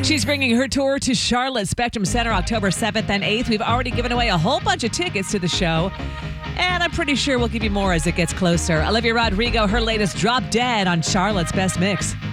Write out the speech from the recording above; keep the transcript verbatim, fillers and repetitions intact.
She's bringing her tour to Charlotte Spectrum Center October seventh and eighth. We've already given away a whole bunch of tickets to the show, and I'm pretty sure we'll give you more as it gets closer. Olivia Rodrigo, her latest Drop Dead on Charlotte's Best Mix.